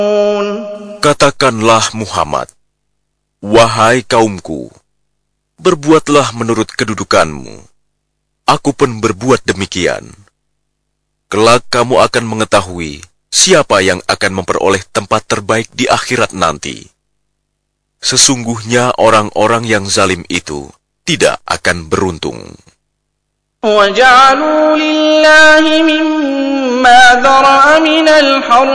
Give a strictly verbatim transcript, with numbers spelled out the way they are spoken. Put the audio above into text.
Katakanlah Muhammad, wahai kaumku, berbuatlah menurut kedudukanmu. Aku pun berbuat demikian. Kelak kamu akan mengetahui siapa yang akan memperoleh tempat terbaik di akhirat nanti. Sesungguhnya orang-orang yang zalim itu tidak akan beruntung. وَجَعَلُوا لِلَّهِ مِمَّا ذَرَأَ مِنَ الْحَرْثِ